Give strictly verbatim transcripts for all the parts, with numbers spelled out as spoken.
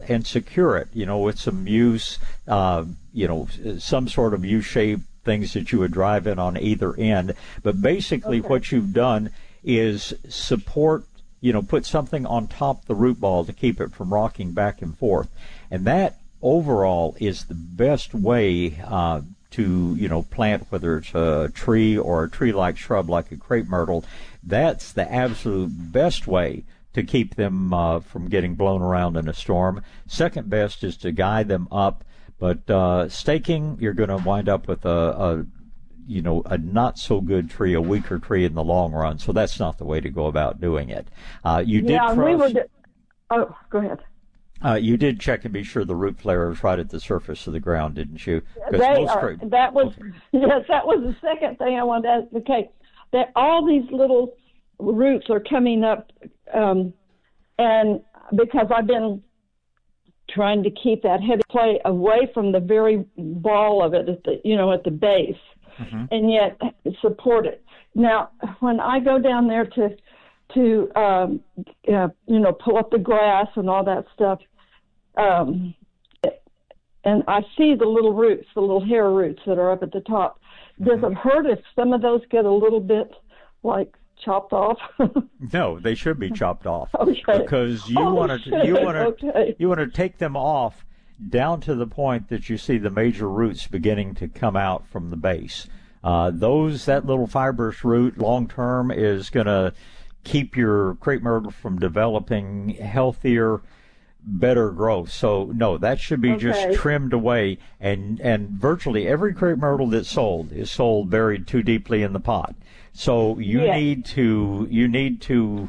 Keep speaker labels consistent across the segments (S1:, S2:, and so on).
S1: and secure it, you know, with some use, uh, you know, some sort of U-shaped things that you would drive in on either end. But basically
S2: Okay.
S1: what you've done is support, you know, put something on top of the root ball to keep it from rocking back and forth. And that overall is the best way uh, to, you know, plant, whether it's a tree or a tree-like shrub like a crepe myrtle. That's the absolute best way to keep them uh, from getting blown around in a storm. Second best is to guide them up. But uh, staking, you're going to wind up with a, a, you know, a not so good tree, a weaker tree in the long run. So that's not the way to go about doing it. Uh, you did
S2: Yeah,
S1: cross,
S2: we would. Oh, go ahead.
S1: Uh, you did check and be sure the root flare is right at the surface of the ground, didn't you? 'Cause
S2: They
S1: most
S2: are,
S1: cre-
S2: that was
S1: Okay.
S2: yes, that was the second thing I wanted to ask. Okay, that all these little roots are coming up, um, and because I've been trying to keep that heavy clay away from the very ball of it, at the, you know, at the base,
S1: Mhm.
S2: and yet support it. Now, when I go down there to to um, uh, you know, pull up the grass and all that stuff, um, and I see the little roots, the little hair roots that are up at the top. Does
S1: Mm-hmm.
S2: it hurt if some of those get a little bit like chopped off?
S1: No, they should be chopped off.
S2: Okay.
S1: Because you
S2: Oh,
S1: want to
S2: shit.
S1: you want to
S2: Okay.
S1: you want to take them off down to the point that you see the major roots beginning to come out from the base. Uh, those that little fibrous root long term is going to keep your crepe myrtle from developing healthier, better growth. So no, that should be
S2: Okay.
S1: just trimmed away. And and virtually every crepe myrtle that's sold is sold buried too deeply in the pot. So you
S2: Yes.
S1: need to you need to.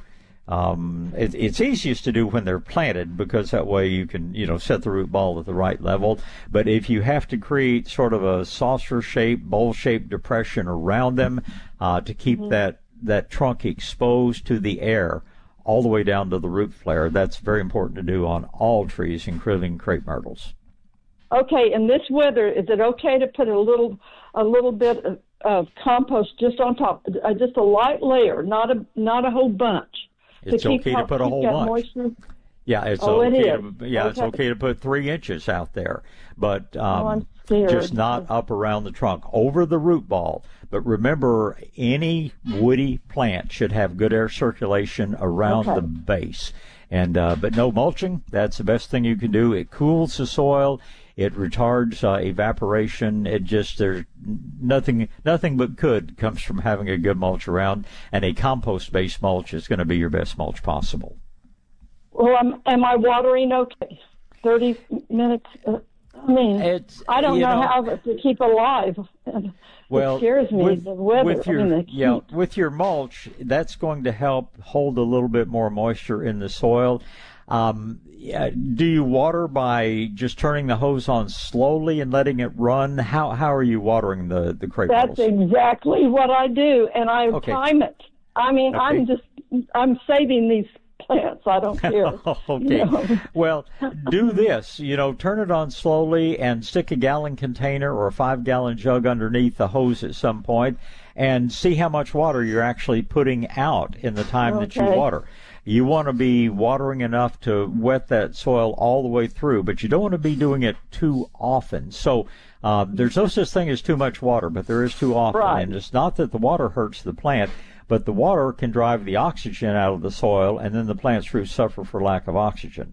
S1: Um, it, it's easiest to do when they're planted because that way you can, you know, set the root ball at the right level. But if you have to create sort of a saucer-shaped, bowl-shaped depression around them uh, to keep
S2: Mm-hmm.
S1: that, that trunk exposed to the air all the way down to the root flare, that's very important to do on all trees, including crepe myrtles.
S2: Okay, in this weather, is it okay to put a little a little bit of, of compost just on top, uh, just a light layer, not a not a whole bunch?
S1: It's
S2: to keep,
S1: okay to
S2: help
S1: put a
S2: keep
S1: whole
S2: that
S1: bunch.
S2: Moisture?
S1: Yeah, it's
S2: Oh, it
S1: okay.
S2: is.
S1: To, yeah, it's
S2: Okay.
S1: okay to put three inches out there, but um,
S2: Oh, I'm scared.
S1: just not up around the trunk, over the root ball. But remember, any woody plant should have good air circulation around
S2: Okay.
S1: the base. And uh, but no mulching. That's the best thing you can do. It cools the soil. It retards uh, evaporation. It just there's nothing nothing but good comes from having a good mulch around. And a compost-based mulch is going to be your best mulch possible.
S2: Well, am, am I watering okay? Thirty minutes. Uh, I mean,
S1: It's,
S2: I don't
S1: you
S2: know,
S1: know,
S2: how to keep alive.
S1: Well,
S2: it scares me,
S1: with,
S2: the weather.
S1: with your
S2: I mean, the
S1: yeah,
S2: heat.
S1: with your mulch, that's going to help hold a little bit more moisture in the soil. Um, yeah, do you water by just turning the hose on slowly and letting it run? How how are you watering the the crepe
S2: That's
S1: myrtles?
S2: exactly what I do, and I
S1: Okay.
S2: time it. I mean,
S1: Okay.
S2: I'm just I'm saving these plants. I don't care.
S1: Okay.
S2: You know?
S1: Well, do this. You know, turn it on slowly and stick a gallon container or a five gallon jug underneath the hose at some point and see how much water you're actually putting out in the time that you
S2: Okay.
S1: water. You want to be watering enough to wet that soil all the way through, but you don't want to be doing it too often. So uh, there's no such thing as too much water, but there is too often.
S2: Right.
S1: And it's not that the water hurts the plant, but the water can drive the oxygen out of the soil, and then the plant's roots suffer for lack of oxygen.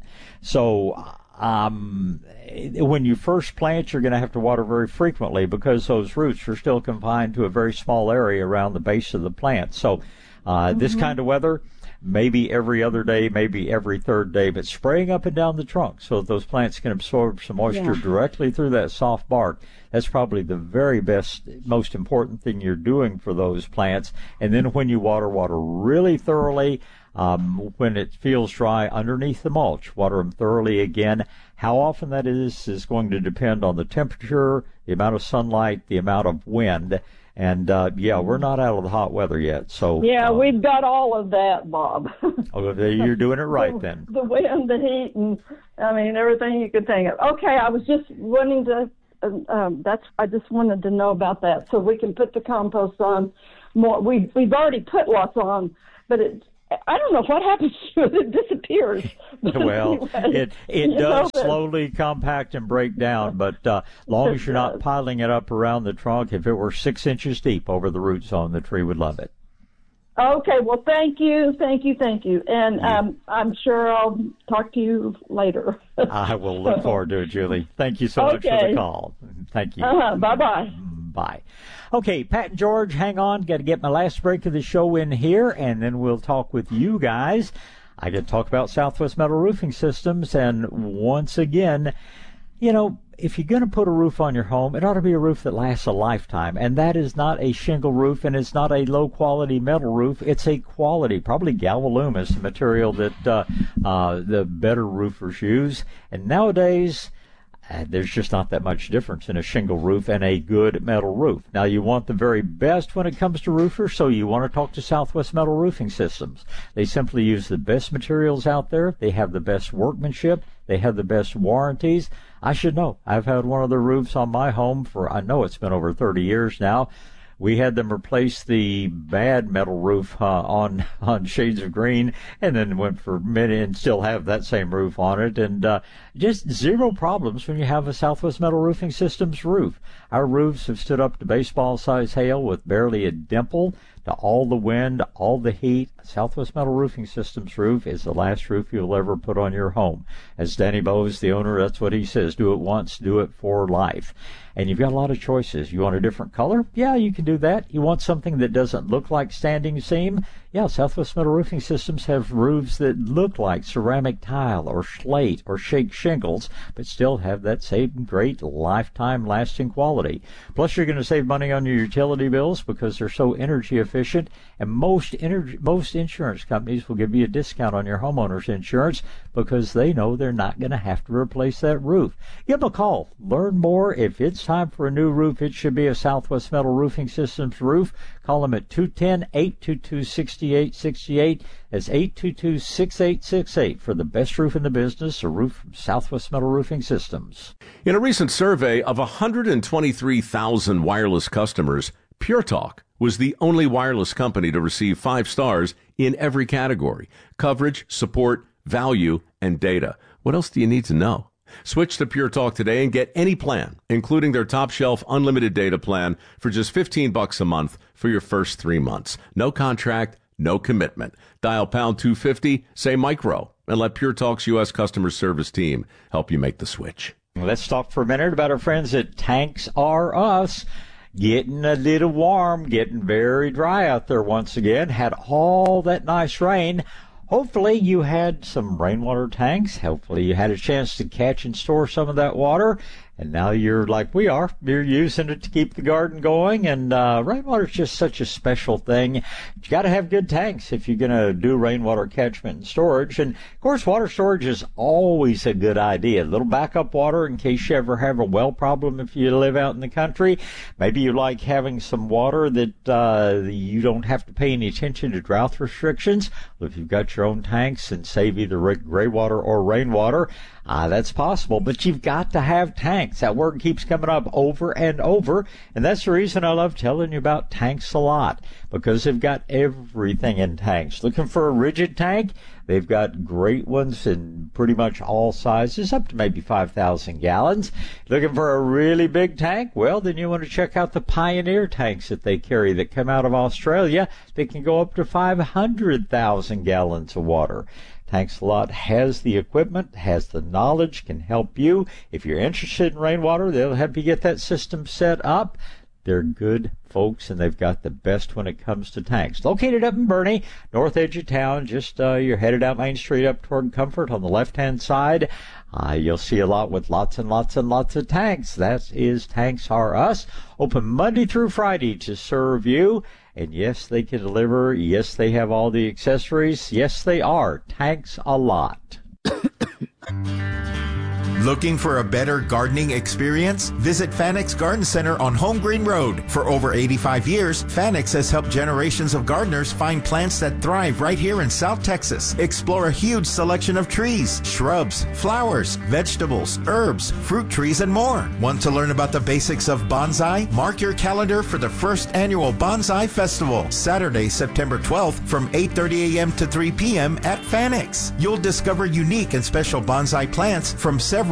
S1: So um, when you first plant, you're going to have to water very frequently because those roots are still confined to a very small area around the base of the plant. So uh, mm-hmm. this kind of weather, maybe every other day, maybe every third day, but spraying up and down the trunk so that those plants can absorb some moisture
S2: Yeah.
S1: directly through that soft bark. That's probably the very best, most important thing you're doing for those plants. And then when you water, water really thoroughly. Um, when it feels dry underneath the mulch, water them thoroughly again. How often that is is going to depend on the temperature, the amount of sunlight, the amount of wind. And, uh, yeah, we're not out of the hot weather yet. So
S2: Yeah,
S1: uh,
S2: we've got all of that, Bob.
S1: oh, you're doing it right then.
S2: The wind, the heat, and I mean everything you could think of. Okay, I was just wanting to. Um, um, that's. I just wanted to know about that, so we can put the compost on more. We we've already put lots on, but it I don't know what happens to it. It disappears.
S1: Well,
S2: anyway,
S1: it it does slowly compact and break down, but uh, long as you're not piling it up around the trunk, if it were six inches deep over the root zone, the tree would love it.
S2: Okay, well, thank you, thank you, thank you. And
S1: yeah.
S2: um, I'm sure I'll talk to you later.
S1: I will look forward to it, Julie. Thank you so
S2: okay.
S1: much for the call. Thank you.
S2: Uh-huh. Bye-bye.
S1: Bye. Okay, Pat and George, hang on. Got to get my last break of the show in here, and then we'll talk with you guys. I get to talk about Southwest Metal Roofing Systems, and once again, you know, if you're going to put a roof on your home, it ought to be a roof that lasts a lifetime, and that is not a shingle roof, and it's not a low-quality metal roof. It's a quality, probably Galvalume is the material that uh, uh, the better roofers use, and nowadays, Uh, there's just not that much difference in a shingle roof and a good metal roof. Now, you want the very best when it comes to roofers, so you want to talk to Southwest Metal Roofing Systems. They simply use the best materials out there. They have the best workmanship. They have the best warranties. I should know. I've had one of the roofs on my home for, I know it's been over thirty years now. We had them replace the bad metal roof uh, on on Shades of Green, and then went for a minute and still have that same roof on it, and uh, just zero problems when you have a Southwest Metal Roofing Systems roof. Our roofs have stood up to baseball-size hail with barely a dimple, to all the wind, all the heat. Southwest Metal Roofing Systems roof is the last roof you'll ever put on your home. As Danny Bowes, the owner, that's what he says. Do it once, do it for life. And you've got a lot of choices. You want a different color? Yeah, you can do that. You want something that doesn't look like standing seam? Yeah, Southwest Metal Roofing Systems have roofs that look like ceramic tile or slate or shake shingles, but still have that same great lifetime lasting quality. Plus, you're going to save money on your utility bills because they're so energy efficient, and most energy, most insurance companies will give you a discount on your homeowner's insurance because they know they're not going to have to replace that roof. Give them a call. Learn more. If it's time for a new roof, it should be a Southwest Metal Roofing Systems roof. Call them at two one zero, eight two two, six eight six eight. That's eight two two, six eight six eight for the best roof in the business, a roof from Southwest Metal Roofing Systems.
S3: In a recent survey of one hundred twenty-three thousand wireless customers, Pure Talk was the only wireless company to receive five stars in every category: coverage, support, value, and data. What else do you need to know? Switch to Pure Talk today and get any plan, including their top shelf unlimited data plan, for just fifteen bucks a month for your first three months. No contract, no commitment. Dial pound two fifty, say micro, and let Pure Talk's U S customer service team help you make the switch.
S1: Let's talk for a minute about our friends at Tanks R Us. Getting a little warm, getting very dry out there once again. Had all that nice rain. Hopefully you had some rainwater tanks. Hopefully you had a chance to catch and store some of that water. And now you're like we are. You're using it to keep the garden going. And uh, rainwater is just such a special thing. You got to have good tanks if you're going to do rainwater catchment and storage. And, of course, water storage is always a good idea. A little backup water in case you ever have a well problem if you live out in the country. Maybe you like having some water that uh, you don't have to pay any attention to drought restrictions. Well, if you've got your own tanks and save either gray water or rainwater, Uh, that's possible, but you've got to have tanks. That word keeps coming up over and over, and that's the reason I love telling you about tanks a lot, because they've got everything in tanks. Looking for a rigid tank? They've got great ones in pretty much all sizes, up to maybe five thousand gallons. Looking for a really big tank? Well, then you want to check out the Pioneer tanks that they carry that come out of Australia. They can go up to five hundred thousand gallons of water. Tanks a Lot has the equipment, has the knowledge, can help you. If you're interested in rainwater, they'll help you get that system set up. They're good folks, and they've got the best when it comes to tanks. Located up in Boerne, north edge of town, just uh, you're headed out Main Street up toward Comfort on the left-hand side. Uh, you'll see a lot with lots and lots and lots of tanks. That is Tanks R Us. Open Monday through Friday to serve you. And yes, they can deliver. Yes, they have all the accessories. Yes, they are. Tanks A Lot.
S4: Looking for a better gardening experience? Visit Fanex Garden Center on Home Green Road. For over eighty-five years, Fanex has helped generations of gardeners find plants that thrive right here in South Texas. Explore a huge selection of trees, shrubs, flowers, vegetables, herbs, fruit trees, and more. Want to learn about the basics of bonsai? Mark your calendar for the first annual Bonsai Festival, Saturday, September twelfth from eight thirty a.m. to three p.m. at Fanex. You'll discover unique and special bonsai plants from several